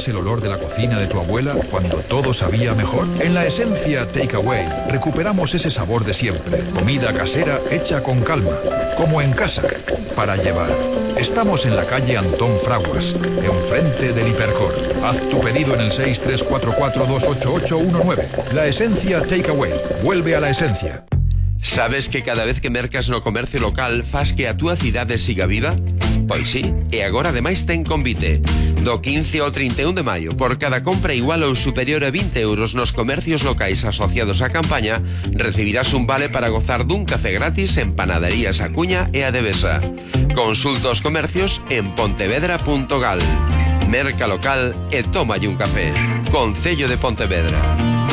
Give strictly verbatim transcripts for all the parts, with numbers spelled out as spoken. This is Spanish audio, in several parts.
¿Recuerdas el olor de la cocina de tu abuela cuando todo sabía mejor? En la Esencia Takeaway recuperamos ese sabor de siempre. Comida casera hecha con calma, como en casa, para llevar. Estamos en la calle Antón Fraguas, enfrente del Hipercor. Haz tu pedido en el seis tres cuatro cuatro dos ocho ocho uno nueve. La Esencia Takeaway. Vuelve a la esencia. Sabes que cada vez que mercas no comercio local faz que a túa cidade siga viva? Pois sí, e agora ademais ten convite. Do quince ao trinta e un de maio, por cada compra igual ou superior a vinte euros nos comercios locais asociados á campaña, recibirás un vale para gozar dun café gratis en Panaderías Acuña e Adevesa. Consulta os comercios en pontevedra punto gal. Merca local e tómalle un café. Concello de Pontevedra.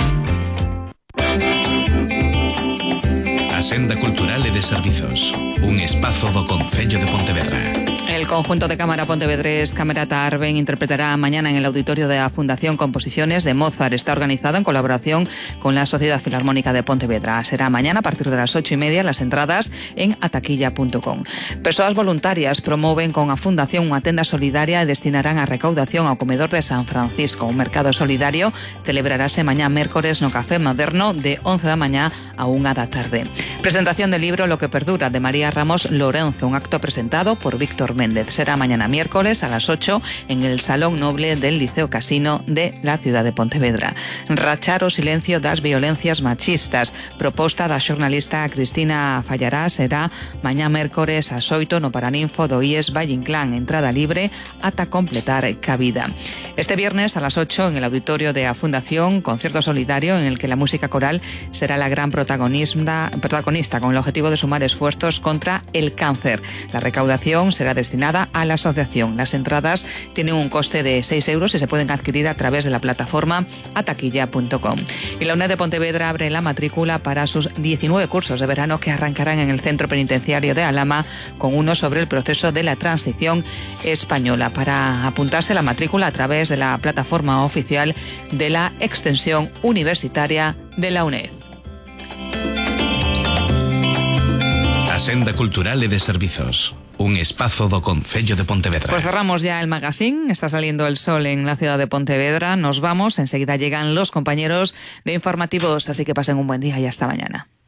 A Senda Cultural e de Servizos, un espazo do Concello de Pontevedra. El conjunto de Cámara Pontevedrés Camerata Arben interpretará mañana en el auditorio de la Fundación composiciones de Mozart. Está organizado en colaboración con la Sociedad Filarmónica de Pontevedra. Será mañana a partir de las ocho y media, las entradas en ataquilla punto com. Persoas voluntarias promoven con a Fundación unha tenda solidaria e destinarán a recaudación ao comedor de San Francisco. Un mercado solidario celebrarase mañá mércores no Café Moderno de once da mañá a unha da tarde. Presentación del libro Lo que perdura de María Ramos Lorenzo, un acto presentado por Víctor Méndez. Será mañana miércoles a las ocho en el Salón Noble del Liceo Casino de la ciudad de Pontevedra. Rachar o silencio das violencias machistas, proposta da xornalista Cristina Fallará, será mañá miércoles ás oito no Paraninfo do I E S Valle Inclán, entrada libre ata completar cabida. Este viernes a las ocho en el auditorio de la Fundación, concierto solidario en el que la música coral será la gran protagonista, protagonista con el objetivo de sumar esfuerzos contra el cáncer. La recaudación será destinada a la asociación. Las entradas tienen un coste de seis euros y se pueden adquirir a través de la plataforma ataquilla punto com. Y la UNED de Pontevedra abre la matrícula para sus diecinueve cursos de verano que arrancarán en el Centro Penitenciario de Alhama, con uno sobre el proceso de la transición española. Para apuntarse la matrícula a través de la plataforma oficial de la Extensión Universitaria de la UNED. A Senda Cultural e de Servizos, un espazo do Concello de Pontevedra. Pues cerramos ya el magazine. Está saliendo el sol en la ciudad de Pontevedra. Nos vamos. Enseguida llegan los compañeros de informativos. Así que pasen un buen día y hasta mañana.